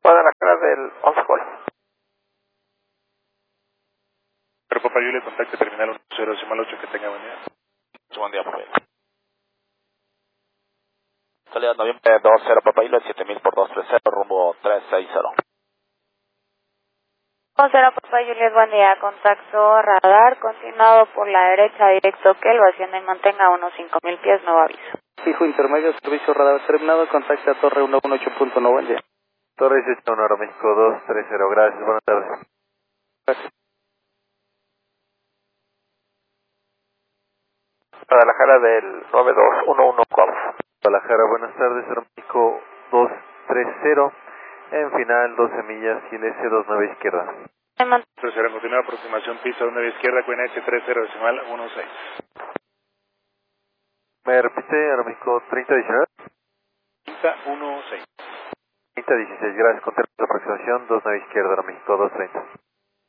Guadalajara del 11 Golf. Pero Papa Julia, contacte terminal 10.8, que tenga buen día. Buen día, Papa. Salida noviembre 20 Papa Julia, 7000 por 230, rumbo 360. 0 Papa Juliet, buen día, contacto radar, continuado por la derecha, directo Kelvo, haciendo y mantenga unos 5000 pies, nuevo aviso. Fijo intermedio, servicio radar terminado, contacta a Torre 118.1, buen día. Torre 1 Aeroméxico 230, gracias, buenas tardes. Gracias. Guadalajara del 9211 Golf. Guadalajara, buenas tardes, Aeroméxico 230, en final 12 millas, GLS 29 izquierda. 30, continúa aproximación pista 9 izquierda, QNH 30 decimal 16. ¿Me repite, Aeroméxico 3019? 3016. 3016, gracias, contacto de aproximación 29 izquierda, Aeroméxico 230.